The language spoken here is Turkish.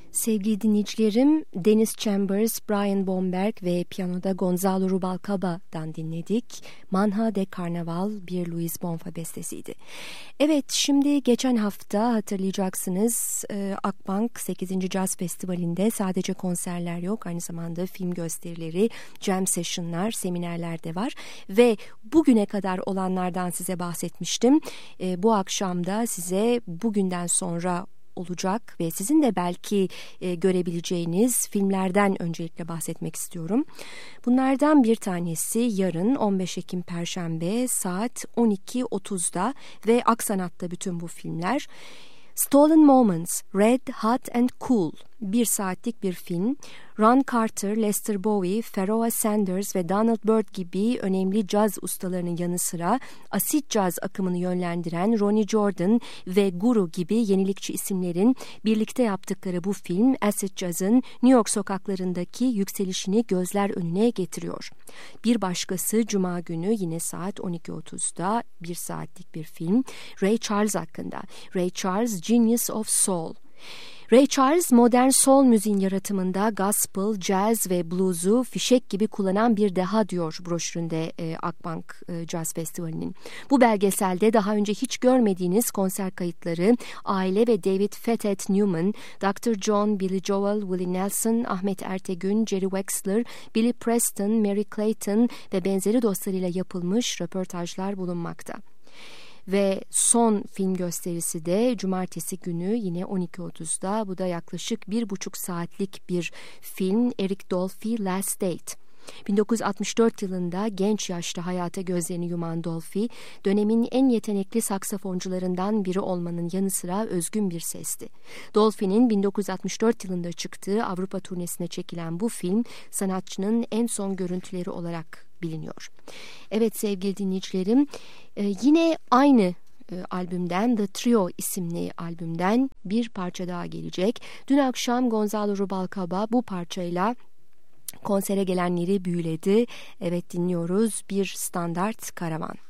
Sevgili dinleyicilerim, Dennis Chambers, Brian Bomberg ve piyanoda Gonzalo Rubalcaba'dan dinledik. Manha de Carnaval bir Luis Bonfa bestesiydi. Evet, şimdi geçen hafta hatırlayacaksınız Akbank 8. Caz Festivali'nde sadece konserler yok, aynı zamanda film gösterileri, jam session'lar, seminerler de var ve bugüne kadar olanlardan size bahsetmiştim. Bu akşam da size bugünden sonra olacak ve sizin de belki görebileceğiniz filmlerden öncelikle bahsetmek istiyorum. Bunlardan bir tanesi yarın 15 Ekim Perşembe saat 12.30'da ve Aksanat'ta bütün bu filmler. Stolen Moments, Red, Hot and Cool, 1 saatlik bir film. Ron Carter, Lester Bowie, Pharoah Sanders ve Donald Byrd gibi önemli caz ustalarının yanı sıra asit caz akımını yönlendiren Ronnie Jordan ve Guru gibi yenilikçi isimlerin birlikte yaptıkları bu film acid cazın New York sokaklarındaki yükselişini gözler önüne getiriyor. Bir başkası Cuma günü yine saat 12.30'da 1 saatlik bir film Ray Charles hakkında. Ray Charles, Genius of Soul. Ray Charles modern soul müziğin yaratımında gospel, jazz ve blues'u fişek gibi kullanan bir deha diyor broşüründe Akbank Jazz Festivali'nin. Bu belgeselde daha önce hiç görmediğiniz konser kayıtları, aile ve David Fethet Newman, Dr. John, Billy Joel, Willie Nelson, Ahmet Ertegün, Jerry Wexler, Billy Preston, Mary Clayton ve benzeri dostlarıyla yapılmış röportajlar bulunmakta. Ve son film gösterisi de cumartesi günü yine 12.30'da. Bu da yaklaşık 1,5 saatlik bir film, Eric Dolphy, Last Date. 1964 yılında genç yaşta hayata gözlerini yuman Dolphy, dönemin en yetenekli saksafoncularından biri olmanın yanı sıra özgün bir sesti. Dolphy'nin 1964 yılında çıktığı Avrupa turnesine çekilen bu film, sanatçının en son görüntüleri olarak biliniyor. Evet sevgili dinleyicilerim, yine aynı albümden, The Trio isimli albümden bir parça daha gelecek. Dün akşam Gonzalo Rubalcaba bu parçayla konsere gelenleri büyüledi. Evet, dinliyoruz, bir standart karavan.